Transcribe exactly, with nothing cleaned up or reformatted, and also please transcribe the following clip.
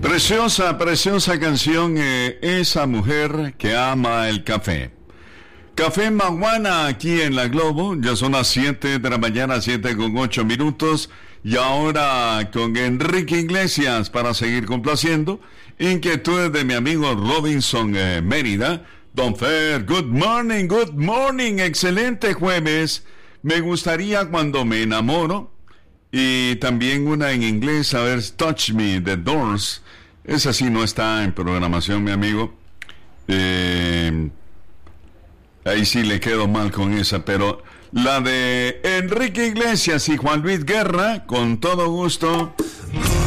Preciosa, preciosa canción, eh, Esa mujer que ama el café. Café Maguana aquí en la Globo, ya son las siete de la mañana, siete con ocho minutos, y ahora con Enrique Iglesias para seguir complaciendo inquietudes de mi amigo Robinson eh, Mérida. Don Fer, good morning, good morning, excelente jueves. Me gustaría cuando me enamoro, y también una en inglés, a ver, Touch Me, The Doors. Esa sí no está en programación, mi amigo. Eh... Ahí sí le quedo mal con esa, pero la de Enrique Iglesias y Juan Luis Guerra, con todo gusto.